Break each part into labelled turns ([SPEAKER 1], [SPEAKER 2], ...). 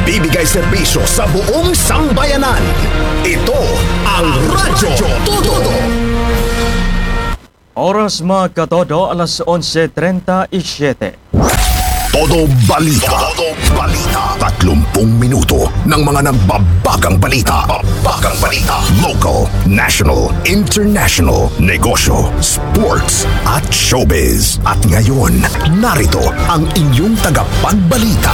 [SPEAKER 1] nagbibigay serbisyo sa buong sambayanan. Ito ang Radyo Todo.
[SPEAKER 2] Oras mga katodo, alas 11:37.
[SPEAKER 1] Todo Balita. 30 minuto ng mga nagbabagang balita. Local, national, international, negosyo, sports at showbiz. At ngayon, narito ang inyong tagapagbalita.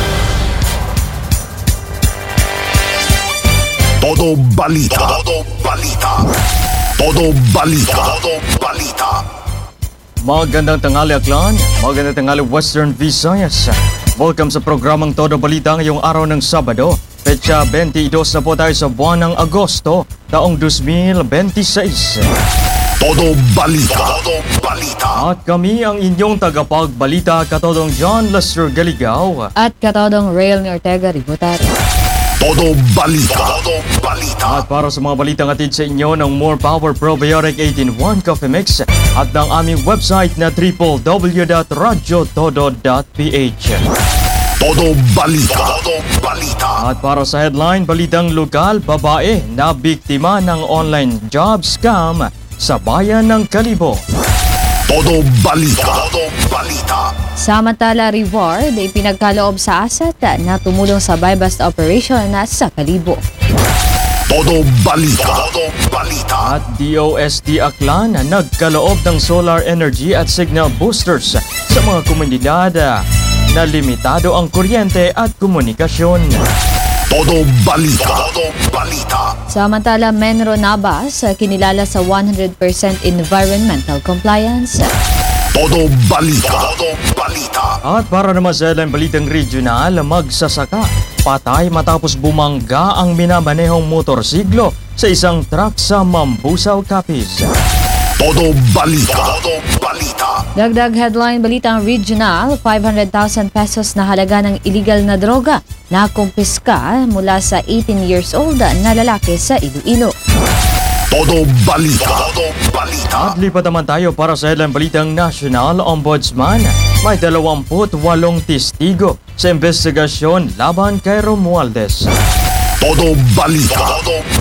[SPEAKER 1] Todo Balita.
[SPEAKER 2] Magandang tanghali Aklan, magandang tanghali Western Visayas. Welcome sa programang Todo Balita ngayong araw ng Sabado. Petsa 22 na po tayo sa buwan ng Agosto, taong 2026.
[SPEAKER 1] Todo Balita.
[SPEAKER 2] At kami ang inyong tagapagbalita, Katodong John Lester Galigao.
[SPEAKER 3] At Katodong Rael Ortega Ributari.
[SPEAKER 1] Todo Balita.
[SPEAKER 2] At para sa mga balitang atid sa inyo ng More Power Probiotic 18-1 Coffee Mix at ng aming website na www.radyotodo.ph.
[SPEAKER 1] Todo Balita.
[SPEAKER 2] At para sa headline, balitang lokal, babae na biktima ng online job scam sa bayan ng Kalibo.
[SPEAKER 1] Todo Balita.
[SPEAKER 3] Samantala, reward ay pinagkaloob sa asset na tumulong sa buy-bust operation na sa Kalibo.
[SPEAKER 1] Todo Balita.
[SPEAKER 2] At DOST Aklan nagkaloob ng solar energy at signal boosters sa mga komunidad na limitado ang kuryente at komunikasyon.
[SPEAKER 1] Todo Balita.
[SPEAKER 3] Samantala, Menro Navas kinilala sa 100% environmental compliance.
[SPEAKER 1] Todo Balita.
[SPEAKER 2] At para naman sa ilang balitang regional, magsasaka patay matapos bumangga ang minamanehong motorsiklo sa isang truck sa Mambusaw, Capiz.
[SPEAKER 1] Todo Balita.
[SPEAKER 3] Dagdag headline, balitang regional, 500,000 pesos na halaga ng illegal na droga na kumpiska mula sa 18 years old na lalaki sa Iloilo.
[SPEAKER 1] Todo Balita.
[SPEAKER 2] At lipat naman tayo para sa ilang balitang national. Ombudsman, may 28 testigo sa investigasyon laban kay Romualdez.
[SPEAKER 1] Todo Balita.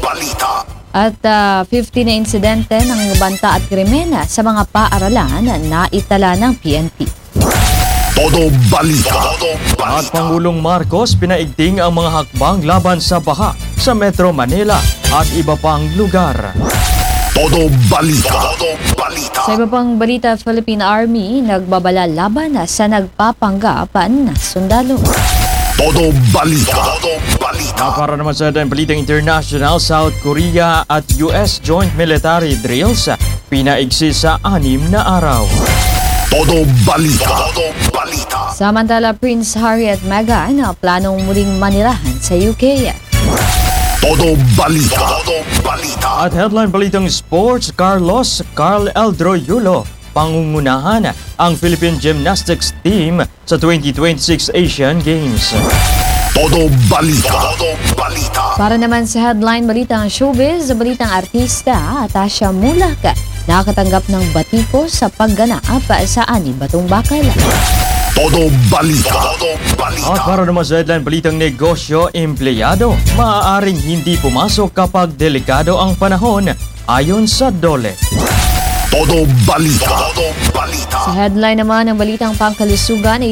[SPEAKER 3] At 50 na insidente ng banta at krimen sa mga paaralan na itala ng PNP.
[SPEAKER 1] Todo Balita.
[SPEAKER 2] At Pangulong Marcos pinaigting ang mga hakbang laban sa baha sa Metro Manila at iba pang lugar.
[SPEAKER 1] Todo Balita.
[SPEAKER 3] Sa iba pang balita, Philippine Army nagbabala laban sa nagpapanggapan na sundalo.
[SPEAKER 1] Todo Balita.
[SPEAKER 2] At para naman sa balitang international, South Korea at US joint military drills pinaigsi sa 6 na araw.
[SPEAKER 1] Todo Balita.
[SPEAKER 3] Samantala, Prince Harry at Meghan planong muling manirahan sa UK.
[SPEAKER 1] Todo Balita.
[SPEAKER 2] At headline balitang sports, Carl Eldro Yulo pangungunahan ang Philippine Gymnastics team sa 2026 Asian Games.
[SPEAKER 1] Todo Balita.
[SPEAKER 3] Para naman sa headline balitang showbiz, balitang artista, Tasha Mulak nakatanggap ng batiko sa pagganap sa Ani Batong Bakal.
[SPEAKER 1] Todo Balita.
[SPEAKER 2] At para naman sa headline balitang negosyo, empleyado maaaring hindi pumasok kapag delikado ang panahon ayon sa DOLE.
[SPEAKER 1] Todo Balita.
[SPEAKER 3] Sa headline naman ng balitang pangkalusugan,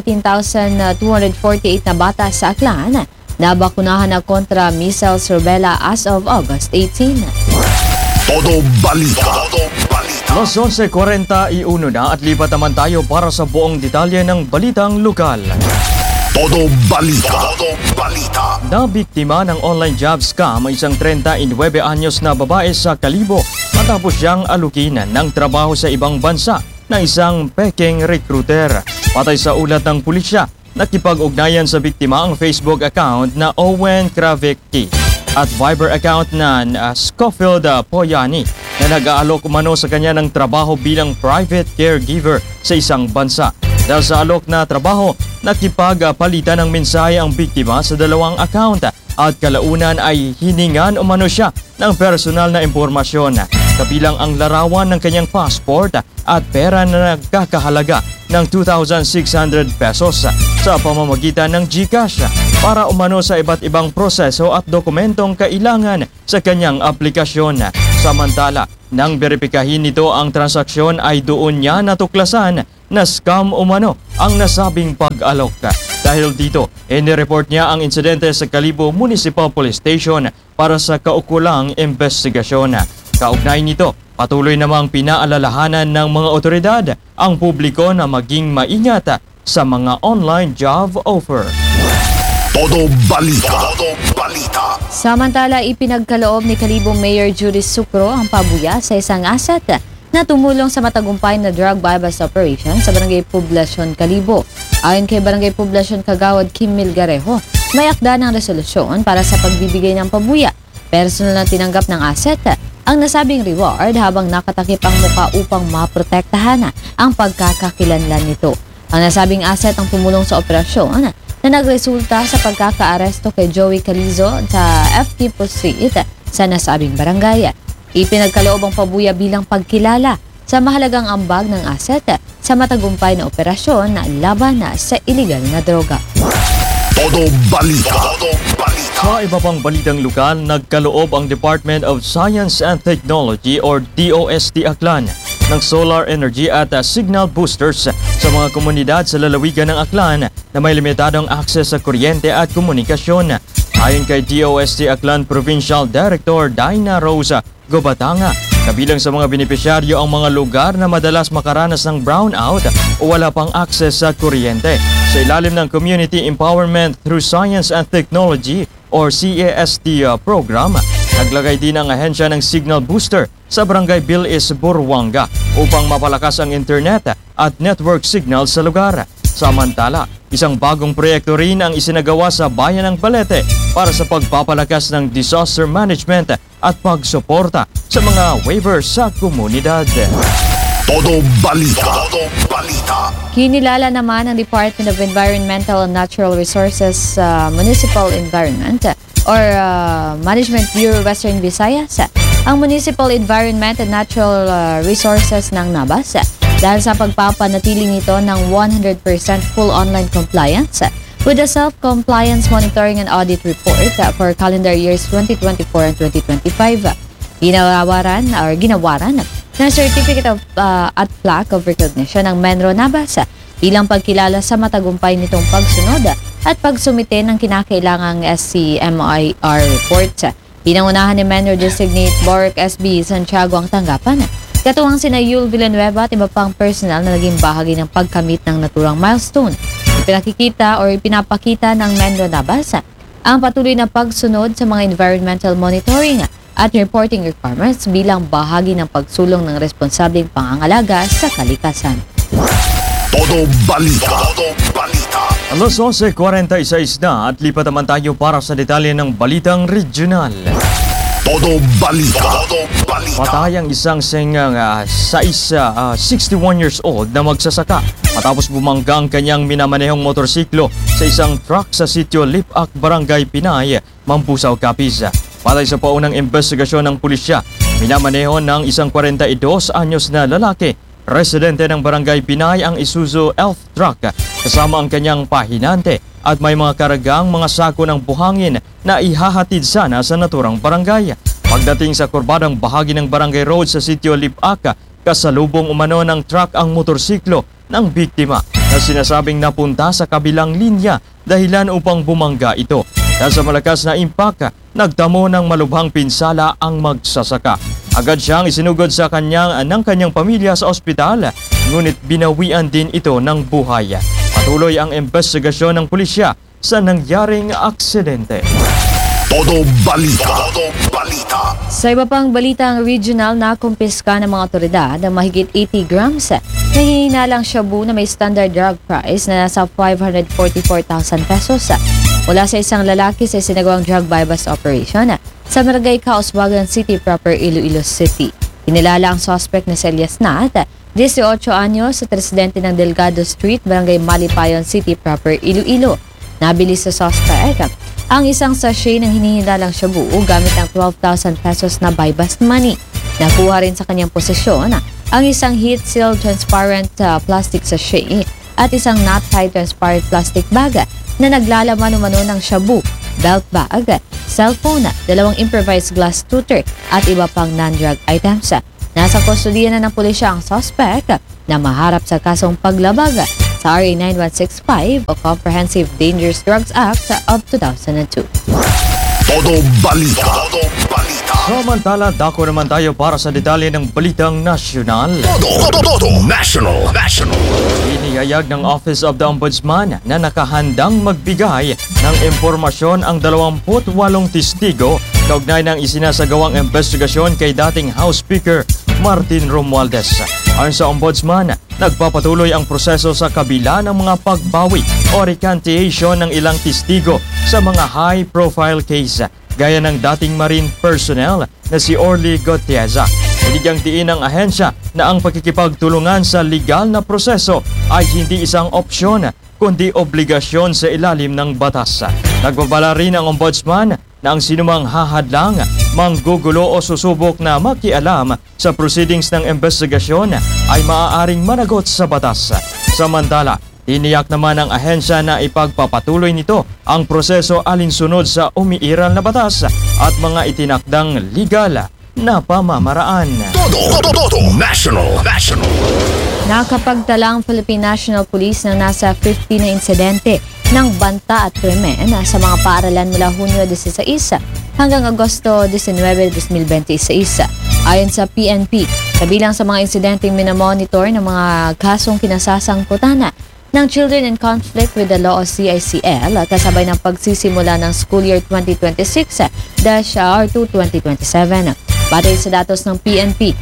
[SPEAKER 3] 18,248 na bata sa Aklan nabakunahan na kontra measles rubella as of August 18.
[SPEAKER 1] Todo Balita.
[SPEAKER 2] Los 11:41 na at lipat naman tayo para sa buong detalye ng balitang lokal.
[SPEAKER 1] Todo Balita.
[SPEAKER 2] Nabiktima ng online job scam ang isang 39 anyos na babae sa Kalibo matapos siyang alukinan ng trabaho sa ibang bansa ng isang peking recruiter. Patay sa ulat ng pulisya, nakipag-ugnayan sa biktima ang Facebook account na Owen Kravecki at Viber account na Scofield Poyani na nag-aalok umano sa kanya ng trabaho bilang private caregiver sa isang bansa. Dahil sa alok na trabaho, nakipagpalitan ng mensahe ang biktima sa dalawang account at kalaunan ay hiningan umano siya ng personal na impormasyon. kabilang ang larawan ng kanyang passport at pera na nagkakahalaga ng 2,600 pesos sa pamamagitan ng GCash para umano sa iba't ibang proseso at dokumentong kailangan sa kanyang aplikasyon. Samantala, nang beripikahin nito ang transaksyon ay doon niya natuklasan na scam umano ang nasabing pag-alok. Dahil dito, inireport niya ang insidente sa Kalibo Municipal Police Station para sa kaukulang investigasyon. Kaugnay nito, patuloy namang pinaalalahanan ng mga otoridad ang publiko na maging maingat sa mga online job offer.
[SPEAKER 1] Todo balita. Todo balita.
[SPEAKER 3] Samantala, ipinagkaloob ni Kalibo Mayor Judy Sucro ang pabuya sa isang asset na tumulong sa matagumpay na drug bypass operation sa Barangay Poblacion, Kalibo. Ayon kay Barangay Poblacion Kagawad Kim Milgarejo, may akda ng resolusyon para sa pagbibigay ng pabuya. Personal na tinanggap ng asset ang nasabing reward habang nakatakip ang muka upang maprotektahan ang pagkakakilanlan nito. Ang nasabing asset ang tumulong sa operasyon na nagresulta sa pagkakaaresto kay Joey Calizo sa FT Street sa nasabing barangay. Ipinagkaloob ang pabuya bilang pagkilala sa mahalagang ambag ng asset sa matagumpay na operasyon na laban sa iligal na droga.
[SPEAKER 1] Todo balita. Todo balita.
[SPEAKER 2] Sa iba pang balitang lokal, nagkaloob ang Department of Science and Technology or DOST Aklan ng solar energy at signal boosters sa mga komunidad sa lalawigan ng Aklan na may limitadong akses sa kuryente at komunikasyon. Ayon kay DOST Aklan Provincial Director Dina Rosa Gobatanga, kabilang sa mga benepisyaryo ang mga lugar na madalas makaranas ng brownout o wala pang akses sa kuryente. Sa ilalim ng Community Empowerment Through Science and Technology or CAST program, naglagay din ang ahensya ng signal booster sa Barangay Bilis, Buruanga upang mapalakas ang internet at network signal sa lugar. Samantala, isang bagong proyekto rin ang isinagawa sa bayan ng Balete para sa pagpapalakas ng disaster management at pagsuporta sa mga waiver sa komunidad.
[SPEAKER 1] Todo balita. Todo balita.
[SPEAKER 3] Kinilala naman ng Department of Environmental and Natural Resources Municipal Environment or Management Bureau Western Visayas ang Municipal Environment and Natural Resources ng Nabas dahil sa pagpapanatili nito ng 100% full online compliance with the Self-Compliance Monitoring and Audit Report for calendar years 2024 and 2025. Ginawaran ng Certificate of at Plaque of Recognition ng Menro Nabas bilang pagkilala sa matagumpay nitong pagsunod at pagsumite ng kinakailangang SCMIR report. Pinangunahan ni Menro Designate Bork SB Santiago ang tanggapan. Katuwang sina Yul Villanueva at iba pang personal na naging bahagi ng pagkamit ng naturang milestone. Ipinapakita ng Menro Nabas ang patuloy na pagsunod sa mga environmental monitoring at reporting requirements bilang bahagi ng pagsulong ng responsableng pangangalaga sa kalikasan.
[SPEAKER 1] Todo balita. Todo balita.
[SPEAKER 2] Alas 11:46 na at lipat naman tayo para sa detalye ng balitang regional.
[SPEAKER 1] Todo balita. Todo balita.
[SPEAKER 2] Patay ang isang 61 years old na magsasaka matapos bumangga ang kanyang minamanehong motorsiklo sa isang truck sa sitio Lipak, Barangay Pinay, Mampusaw, Capiz. Patay sa paunang investigasyon ng pulisya, minamaneho ng isang 42 anyos na lalaki. Residente ng Barangay Pinay ang Isuzu Elf truck kasama ang kanyang pahinante at may mga karagang mga sako ng buhangin na ihahatid sana sa naturang barangay. Pagdating sa kurbadang bahagi ng Barangay Road sa sitio Lipak, kasalubong umano ng truck ang motorsiklo ng biktima na sinasabing napunta sa kabilang linya dahilan upang bumangga ito. Dahil sa malakas na impact, nagtamo ng malubhang pinsala ang magsasaka. Agad siyang isinugod sa ng kanyang pamilya sa ospital, ngunit binawian din ito ng buhay. Patuloy ang investigasyon ng pulisya sa nangyaring aksidente.
[SPEAKER 1] Todo balita. Todo balita.
[SPEAKER 3] Sa iba pang balitang regional, nakumpiska ng mga otoridad ang mahigit 80 grams na hinihinalang shabu na may standard drug price na nasa 544,000 pesos mula sa isang lalaki sa sinagawang drug bypass operation sa Barangay Kaoswagan City proper, Iloilo City. Kinilala ang suspect na si Elias Nat, 18 anyos, sa residente ng Delgado Street, Barangay Malipayon City proper, Iloilo. Nabili sa suspect ang isang sachet ng hinihinalang shabu gamit ang 12,000 pesos na bypass money. Nakuha rin sa kanyang posisyon ang isang heat-sealed transparent plastic sachet at isang knot-tied transparent plastic bag na naglalaman umano ng shabu, belt bag, cellphone, 2 improvised glass tutor at iba pang non-drug items. Nasa kustodiya na ng pulisya ang suspect na maharap sa kasong paglabag sa RA 9165 o Comprehensive Dangerous Drugs Act of 2002.
[SPEAKER 1] Todo balita. Todo balita.
[SPEAKER 2] Samantala, dako naman tayo para sa detalye ng balitang nasyonal.
[SPEAKER 1] Todo national.
[SPEAKER 2] Inihayag ng Office of the Ombudsman na nakahandang magbigay ng impormasyon ang 28 testigo kaugnay ng isinasagawang investigasyon kay dating House Speaker Martin Romualdez. Ayon sa Ombudsman, nagpapatuloy ang proseso sa kabila ng mga pagbawi o recantation ng ilang testigo sa mga high-profile case gaya ng dating Marine personnel na si Orly Gotieza. Binigyang diin ng ahensya na ang pakikipagtulungan sa legal na proseso ay hindi isang opsyon kundi obligasyon sa ilalim ng batas. Nagbabala rin ang Ombudsman na ang sinumang hahadlang, manggugulo o susubok na makialam sa proceedings ng investigasyon ay maaaring managot sa batas. Samantala, tiniyak naman ng ahensya na ipagpapatuloy nito ang proseso alinsunod sa umiiral na batas at mga itinakdang legal na pamamaraan.
[SPEAKER 1] Todo national.
[SPEAKER 3] Nakapagtala ang Philippine National Police ng nasa 50 na insidente ng banta at krimen sa mga paaralan mula Hunyo 16 hanggang Agosto 19, 2026. Ayon sa PNP, kabilang sa mga insidenteng minamonitor ng mga kasong kinasasangkutan ng Children in Conflict with the Law o CICL kasabay ng pagsisimula ng school year 2026-2027. Batay sa datos ng PNP,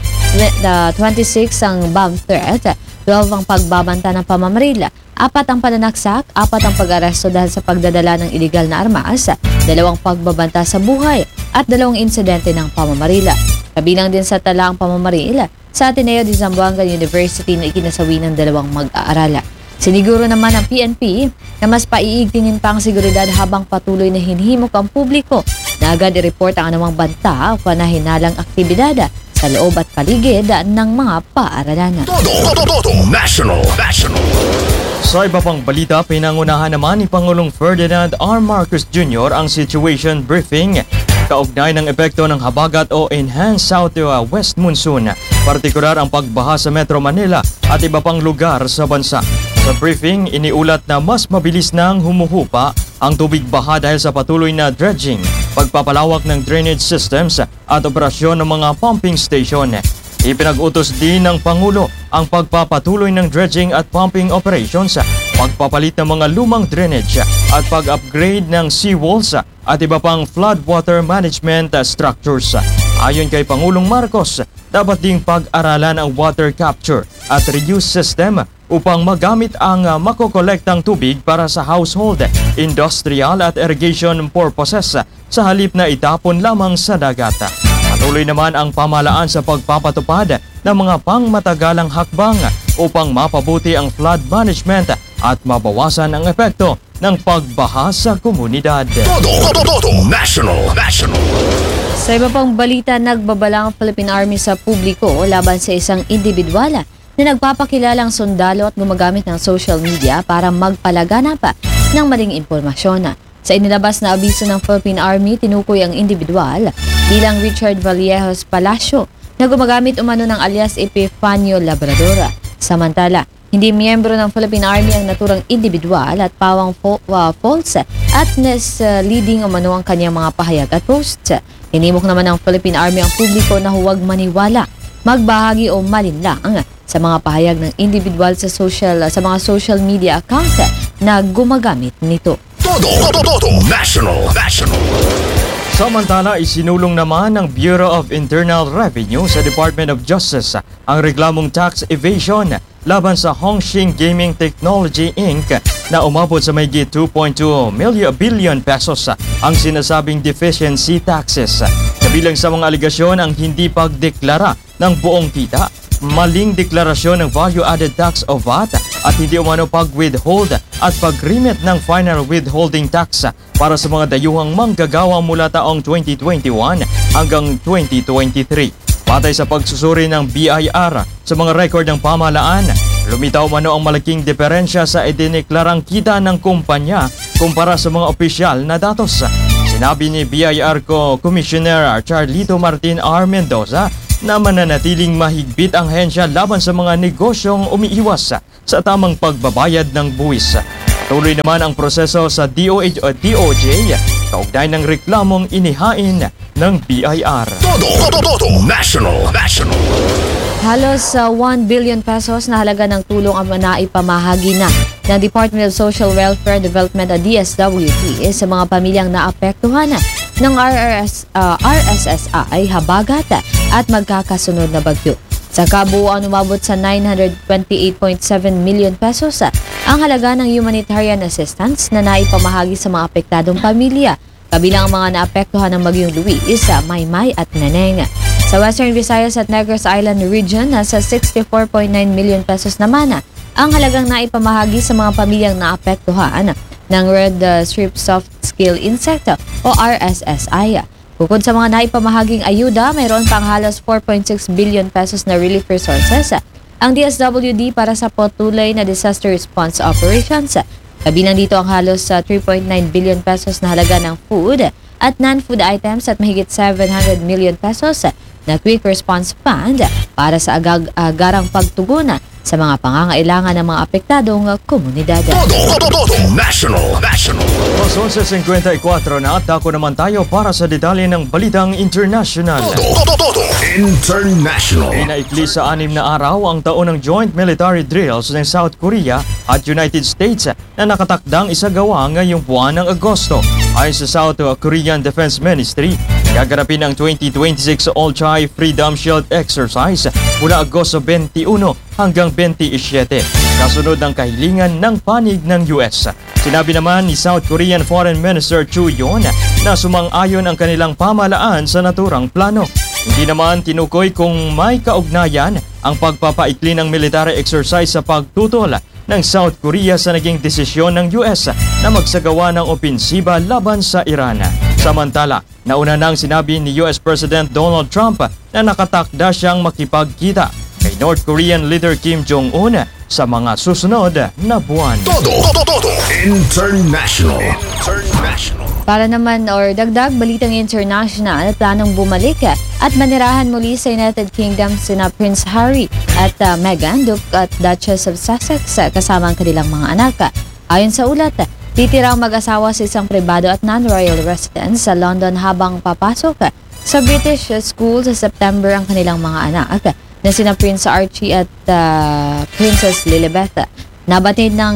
[SPEAKER 3] 26 ang bomb threat, 12 ang pagbabanta ng pamamarila, 4 ang pananaksak, 4 ang pag-aresto dahil sa pagdadala ng iligal na armas, 2 pagbabanta sa buhay at 2 insidente ng pamamarila. Kabilang din sa tala ang pamamarila sa Ateneo de Zamboanga University na ikinasawi ng 2 mag-aaral. Siniguro naman ng PNP na mas paiigtingin pa ang seguridad habang patuloy na hinihimok ang publiko na agad i-report ang anumang banta o panahinalang aktibidad sa loob at paligid ng mga paaralan.
[SPEAKER 1] Todo national.
[SPEAKER 2] Sa iba pang balita, pinangunahan naman ni Pangulong Ferdinand R. Marcos Jr. ang situation briefing kaugnay ng epekto ng habagat o enhanced southwest monsoon, partikular ang pagbaha sa Metro Manila at iba pang lugar sa bansa. Sa briefing, iniulat na mas mabilis nang humuhupa ang tubig baha dahil sa patuloy na dredging, pagpapalawak ng drainage systems at operasyon ng mga pumping station. Ipinag-utos din ng Pangulo ang pagpapatuloy ng dredging at pumping operations, pagpapalit ng mga lumang drainage at pag-upgrade ng seawalls at iba pang floodwater management structures. Ayon kay Pangulong Marcos, dapat ding pag-aralan ang water capture at reuse system upang magamit ang makokolektang tubig para sa household, industrial at irrigation purposes sa halip na itapon lamang sa dagat. Patuloy naman ang pamahalaan sa pagpapatupad ng mga pangmatagalang hakbang upang mapabuti ang flood management at mabawasan ang epekto ng pagbaha sa komunidad.
[SPEAKER 1] Todo national.
[SPEAKER 3] Sa iba pang balita, nagbabala ang Philippine Army sa publiko laban sa isang individual na nagpapakilalang sundalo at gumagamit ng social media para magpalaganap ng maling impormasyon. Sa inilabas na abiso ng Philippine Army, tinukoy ang individual bilang Richard Vallejos Palacio na gumagamit umano ng alias Epifanio Labrador. Samantala, hindi miyembro ng Philippine Army ang naturang individual at pawang false at misleading umano ang kanyang mga pahayag at posts. Hinimok naman ng Philippine Army ang publiko na huwag maniwala, magbahagi o malinlang sa mga pahayag ng individual sa mga social media account na gumagamit nito.
[SPEAKER 1] Todo national.
[SPEAKER 2] Samantala, isinulong naman ng Bureau of Internal Revenue sa Department of Justice ang reklamong tax evasion laban sa Hongxing Gaming Technology Inc. na umabot sa mahigit 2.2 billion pesos ang sinasabing deficiency taxes. Kabilang sa mga aligasyon ang hindi pagdeklara ng buong kita, maling deklarasyon ng value-added tax o VAT at hindi umano pag-withhold at pag-remit ng final withholding tax para sa mga dayuhang manggagawa mula taong 2021 hanggang 2023. Batay sa pagsusuri ng BIR sa mga record ng pamahalaan, lumitaw mano ang malaking diferensya sa idineklarang kita ng kumpanya kumpara sa mga opisyal na datos. Sinabi ni BIR Commissioner Charlito Martin R. Mendoza na mananatiling mahigpit ang hensya laban sa mga negosyong umiiwas sa tamang pagbabayad ng buwis. Tuloy naman ang proseso sa DOJ kaugnay ng reklamong inihain ng BIR.
[SPEAKER 1] Todo National.
[SPEAKER 3] Halos 1 billion pesos na halaga ng tulong ang naipamahagi na ng Department of Social Welfare Development DSWD sa mga pamilyang naapektuhan ng RSSI, habagat at magkakasunod na bagyo. Sa kabuuan, umabot sa 928.7 million pesos ang halaga ng humanitarian assistance na naipamahagi sa mga apektadong pamilya, kabilang ang mga naapektuhan ng Bagyong Luis, Maymay at Neneng. Sa Western Visayas at Negros Island Region, nasa 64.9 million pesos naman ang halagang naipamahagi sa mga pamilyang naapektuhan ng Red Strip Soft Skill Insect o RSSI. Bukod sa mga naipamahaging ayuda, mayroon pang halos 4.6 billion pesos na relief resources ang DSWD para sa patuloy na disaster response operations. Kabilang dito ang halos 3.9 billion pesos na halaga ng food at non-food items at mahigit 700 million pesos na quick response fund para sa agarang pagtugon sa mga pangangailangan ng mga apektadong komunidad.
[SPEAKER 1] Todo National.
[SPEAKER 2] Mas 11.54 na at ako naman tayo para sa detalye ng balitang international.
[SPEAKER 1] Todo International.
[SPEAKER 2] Inaikli sa 6 na araw ang taon ng joint military drills ng South Korea at United States na nakatakdang isagawa ngayong buwan ng Agosto. Ayon sa South Korean Defense Ministry, gaganapin ang 2026 All-Chai Freedom Shield Exercise mula Agosto 21 hanggang 27, kasunod ng kahilingan ng panig ng US. Sinabi naman ni South Korean Foreign Minister Chu Yon na sumang-ayon ang kanilang pamahalaan sa naturang plano. Hindi naman tinukoy kung may kaugnayan ang pagpapaikli ng military exercise sa pagtutol ng South Korea sa naging desisyon ng US na magsagawa ng opensiba laban sa Iran. Samantala, nauna nang sinabi ni US President Donald Trump na nakatakda siyang makipagkita kay North Korean leader Kim Jong-un sa mga susunod na buwan.
[SPEAKER 1] Todo International.
[SPEAKER 3] Para naman dagdag balitang international, planong bumalik at manirahan muli sa United Kingdom sina Prince Harry at Meghan, Duke at Duchess of Sussex kasama ang kanilang mga anak. Ayon sa ulat, titira ang mag-asawa sa isang pribado at non-royal residence sa London habang papasok sa British school sa September ang kanilang mga anak na sina Prince Archie at Princess Lilibeth. Nabatid ng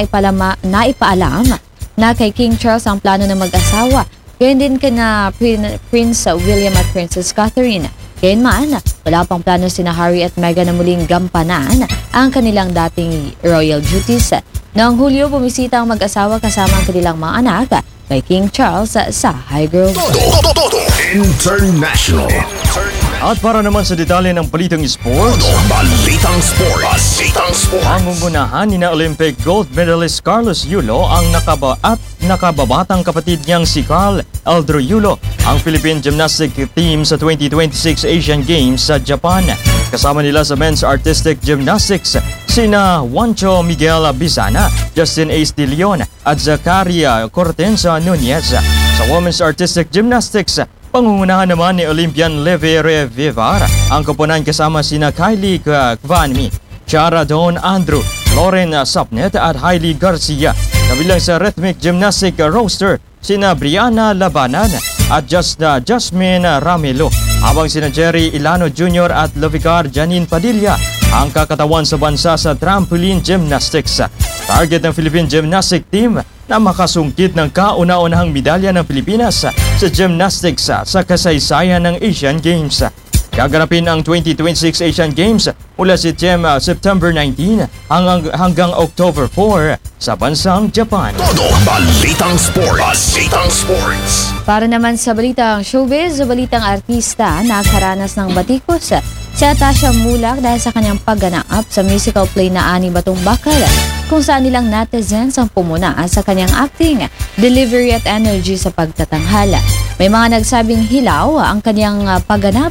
[SPEAKER 3] naipaalam na kay King Charles ang plano ng mag-asawa. Gayon din kina Prince William at Princess Catherine. Gayunman, wala pang plano sina Harry at Meghan na muling gampanan ang kanilang dating royal duties. Noong Hulyo, bumisita ang mag-asawa kasama ang kanilang mga anak kay King Charles sa Highgrove.
[SPEAKER 1] Todo International.
[SPEAKER 2] At para naman sa detalye ng balitang sports,
[SPEAKER 1] Balitang Sports.
[SPEAKER 2] pangungunahan ni na Olympic gold medalist Carlos Yulo ang nakababatang kapatid niyang si Carl Eldro Yulo ang Philippine Gymnastic Team sa 2026 Asian Games sa Japan. Kasama nila sa men's artistic gymnastics sina Juancho Miguel Bizana, Justin Ace De Leon at Zacaria Cortenza Nunez. Sa women's artistic gymnastics, pangungunahan naman ni Olympian Leve Revivar ang koponan kasama sina Kylie Kvanmi, Chara Don Andrew, Lauren Sapnet at Hailey Garcia. Kabilang sa rhythmic gymnastic roster sina Brianna Labanan at Jasmine Ramelo, habang sina Jerry Ilano Jr. at Lovicar Janine Padilla ang kakatawan sa bansa sa trampoline gymnastics. Target ng Philippine Gymnastic Team na makasungkit ng kauna-unahang medalya ng Pilipinas sa gymnastics sa kasaysayan ng Asian Games. Gaganapin ang 2026 Asian Games mula September 19 hanggang October 4 sa bansang Japan.
[SPEAKER 1] Todo Balitang Sports.
[SPEAKER 3] Para naman sa balitang showbiz, balitang artista nakaranas ng batikos si Atasha Mulak dahil sa kanyang pagganap sa musical play na Ani Batong Bakal, kung saan nilang netizens ang pumuna sa kanyang acting, delivery at energy sa pagtatanghala. May mga nagsabing hilaw ang kanyang pagganap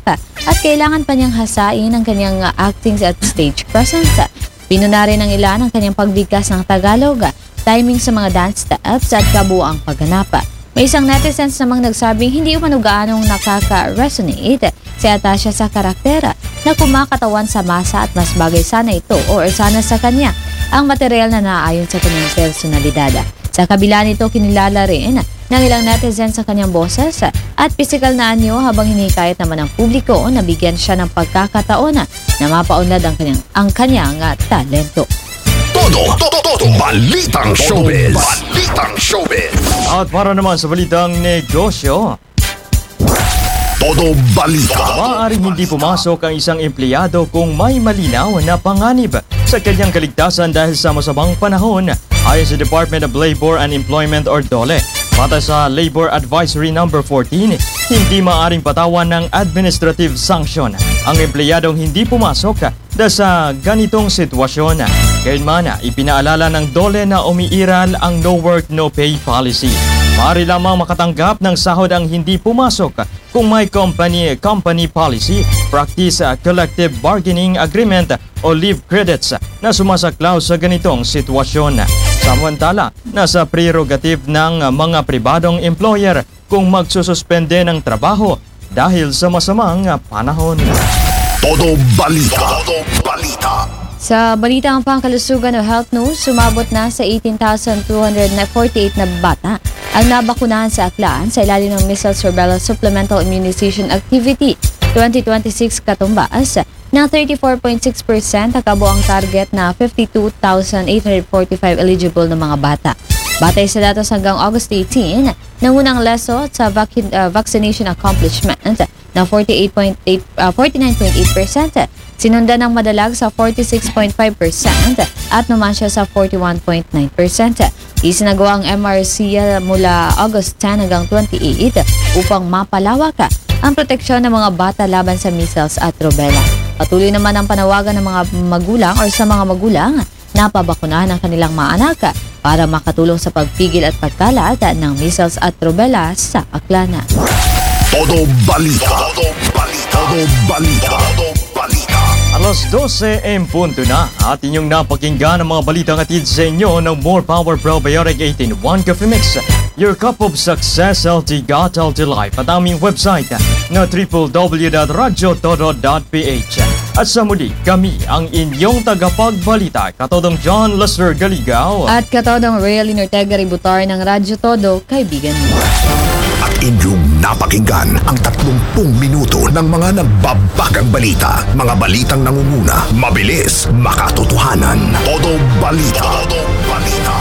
[SPEAKER 3] at kailangan pa niyang hasain ang kanyang acting at stage presence. Pinuna rin ng ilan ang kanyang pagbigkas ng Tagalog, timing sa mga dance steps at kabuuang pagganap. May isang netizens namang nagsabing hindi umano gaanong nakaka-resonate si Atasha sa karaktera na kumakatawan sa masa at mas bagay sana ito o sana sa kanya ang material na naaayon sa kanyang personalidad. Sa kabila nito, kinilala rin ng ilang netizens sa kanyang boses at physical na anyo habang hinikayat naman ng publiko na bigyan siya ng pagkakataon na mapaunlad ang kanyang talento.
[SPEAKER 1] Todo balitang showbiz. Balitang showbiz.
[SPEAKER 2] At para naman sa balitang negosyo,
[SPEAKER 1] Todo balita.
[SPEAKER 2] maaaring hindi pumasok ang isang empleyado kung may malinaw na panganib sa kanyang kaligtasan dahil sa masamang panahon, ayon sa Department of Labor and Employment or DOLE. Batay sa Labor Advisory No. 14, hindi maaaring patawan ng administrative sanction ang empleyadong hindi pumasok dahil sa ganitong sitwasyon. Gayunman, ipinaalala ng DOLE na umiiral ang no work, no pay policy. Maaari lamang makatanggap ng sahod ang hindi pumasok kung may company policy, practice, collective bargaining agreement o leave credits na sumasaklaw sa ganitong sitwasyon. Samantala, nasa prerogative ng mga pribadong employer kung magsususpende ng trabaho dahil sa masamang panahon.
[SPEAKER 1] Todo balita. Todo balita.
[SPEAKER 3] Sa balitang pangkalusugan o health news, sumabot na sa 18,248 na bata ang nabakunahan sa Aklan sa ilalim ng Measles Rubella Supplemental Immunization Activity 2026 katumbas ng 34.6% ang kabuang target na 52,845 eligible na mga bata. Batay sa datos hanggang August 18, nangunang leso sa vaccination accomplishment na 49.8%, sinundan ng madalag sa 46.5% at numansya sa 41.9%. Isinagawa ang MRC mula August 10 hanggang 28 upang mapalawak ang proteksyon ng mga bata laban sa measles at rubella. Patuloy naman ang panawagan ng mga magulang o sa mga magulang na pabakunahan ang kanilang mga anak para makatulong sa pagpigil at pagkalat ng measles at rubella sa Aklana.
[SPEAKER 1] Todo balita. Todo balita. Todo balita. Todo balita.
[SPEAKER 2] Alas 12 en punto na at inyong napakinggan ang mga balitang atid sa inyo ng More Power Probiotic 18-1 Coffee Mix. Your cup of success, LT Got LT Life at aming website na www.radyotodo.ph. At sa muli, kami ang inyong tagapagbalita, Katodong John Lester Galigaw
[SPEAKER 3] At katodong Realin Ortega Ributar ng Radyo Todo, kaibigan mo.
[SPEAKER 1] At inyong napakinggan ang 30 minuto ng mga nagbabagang balita. Mga balitang nangunguna, mabilis, makatotohanan. Todo balita. Todo balita.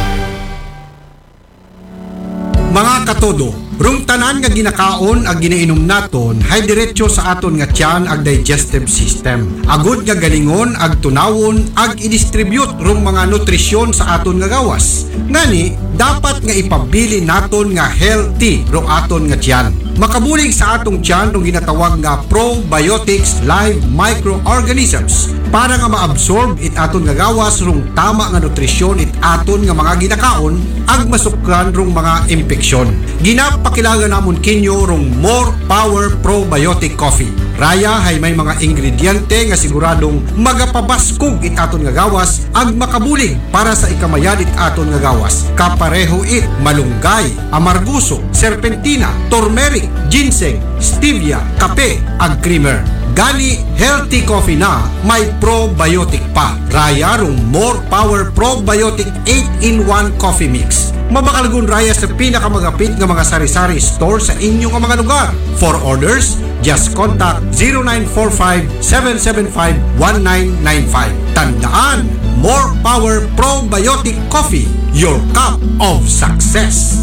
[SPEAKER 4] Mga katodo, rung tanan nga ginakaon ag ginainom naton, hay diretso sa aton nga tiyan ag digestive system. Agud nga galingon ag tunawon ag i-distribute rung mga nutrisyon sa aton nga gawas. Ngani, dapat nga ipabili naton nga healthy rung aton nga tiyan. Makabulig sa atong tiyan rung ginatawag nga probiotics live microorganisms para nga maabsorb it aton nga gawas rung tama nga nutrisyon it aton nga mga ginakaon ag masukran rung mga impeksyon. Ginapakilala namon kinyo rung More Power Probiotic Coffee. Raya hay may mga ingrediente nga siguradong magapabaskog it aton nga gawas ag makabulig para sa ikamayan it aton nga gawas. Kapareho it malunggay, amarguso, serpentina, turmeric, ginseng, stevia, kape ag creamer. Gani healthy coffee na may probiotic pa. Raya rung More Power Probiotic 8-in-1 Coffee Mix. Mabakalgun raya sa pinakamagapit ng mga sari-sari store sa inyong mga lugar. For orders, just contact 0945-775-1995. Tandaan, More Power Probiotic Coffee, your cup of success.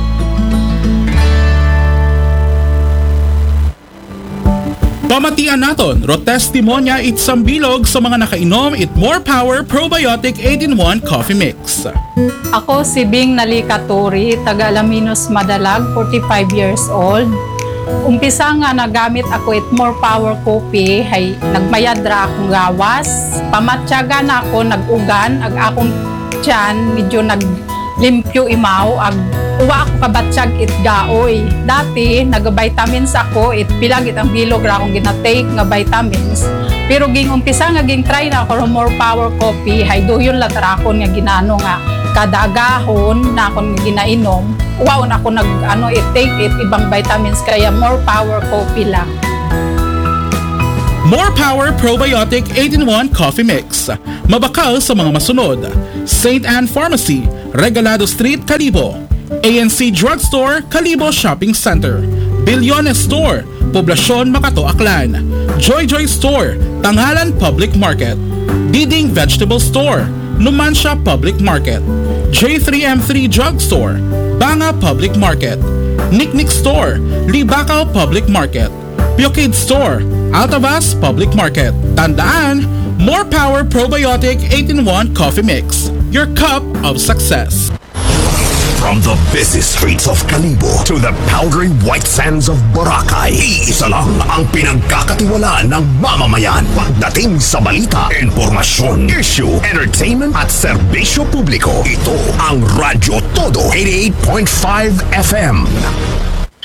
[SPEAKER 5] Pamatian naton, rotestimonya itsang bilog sa mga nakainom it More Power Probiotic 8-in-1 Coffee Mix.
[SPEAKER 6] Ako si Bing Nalikaturi, taga Alaminos Madalag, 45 years old. Umpisa nga nagamit ako it More Power Coffee, hay nagbayad ra akong gawas. Pamatyaga na ako, nag-ugan, ag akong tiyan, medyo limpyo imaw ag uwa ako kabatsyag it gaoy. Dati nag-vitamins ako it pilag it ang bilog ra akong ginatake nga vitamins. Pero ging umpisa nga ging try na ako more power coffee hay duyon la tarakon nga ginano nga kada agahon na akong ginainom. Wow na ako take it ibang vitamins kaya more power coffee lang.
[SPEAKER 5] More Power Probiotic 8-in-1 Coffee Mix. Mabakal sa mga masunod. St. Anne Pharmacy, Regalado Street, Calibo. ANC Drugstore, Calibo Shopping Center. Bilyones Store, Poblacion, Makato, Aklan. Joy Joy Store, Tangalan Public Market. Diding Vegetable Store, Numancia Public Market. J3M3 Drugstore, Banga Public Market. Nicknick Store, Libacao Public Market. Pukid Store, Altavas Public Market. Tandaan, More Power Probiotic 8-in-1 Coffee Mix. Your cup of success.
[SPEAKER 1] From the busy streets of Calibo to the powdery white sands of Boracay, iisa lang ang pinagkakatiwalaan ng mamamayan. Pagdating sa balita, informasyon, issue, entertainment at serbisyo publiko, ito ang Radyo Todo 88.5 FM.